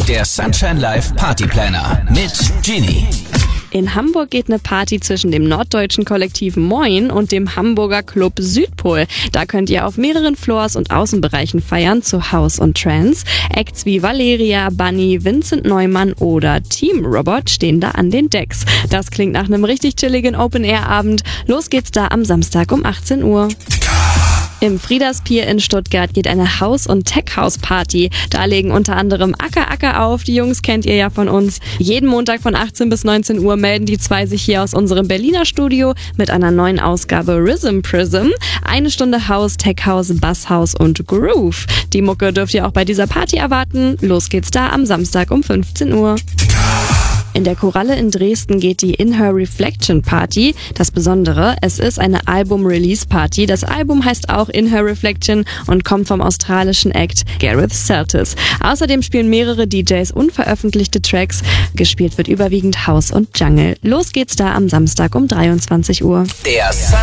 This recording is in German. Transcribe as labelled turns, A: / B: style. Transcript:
A: Der Sunshine Live Party Planner mit Genie.
B: In Hamburg geht eine Party zwischen dem norddeutschen Kollektiv Moin und dem Hamburger Club Südpol. Da könnt ihr auf mehreren Floors und Außenbereichen feiern zu House und Trance. Acts wie Valeria, Bunny, Vincent Neumann oder Team Robot stehen da an den Decks. Das klingt nach einem richtig chilligen Open-Air-Abend. Los geht's da am Samstag um 18 Uhr. Im Frieders Pier in Stuttgart geht eine House- und Tech-House-Party. Da legen unter anderem Acker auf. Die Jungs kennt ihr ja von uns. Jeden Montag von 18 bis 19 Uhr melden die zwei sich hier aus unserem Berliner Studio mit einer neuen Ausgabe Rhythm Prism. 1 Stunde House, Tech-House, Bass-House und Groove. Die Mucke dürft ihr auch bei dieser Party erwarten. Los geht's da am Samstag um 15 Uhr. In der Koralle in Dresden geht die In Her Reflection Party. Das Besondere, es ist eine Album-Release-Party. Das Album heißt auch In Her Reflection und kommt vom australischen Act Gareth Celtis. Außerdem spielen mehrere DJs unveröffentlichte Tracks. Gespielt wird überwiegend House und Jungle. Los geht's da am Samstag um 23 Uhr.